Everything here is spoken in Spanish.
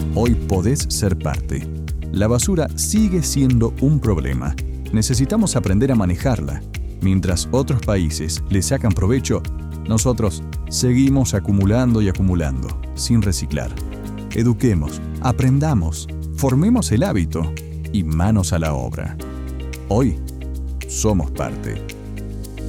Hoy podés ser parte. La basura sigue siendo un problema. Necesitamos aprender a manejarla. Mientras otros países le sacan provecho, nosotros seguimos acumulando y acumulando, sin reciclar. Eduquemos, aprendamos, formemos el hábito y manos a la obra. Hoy somos parte.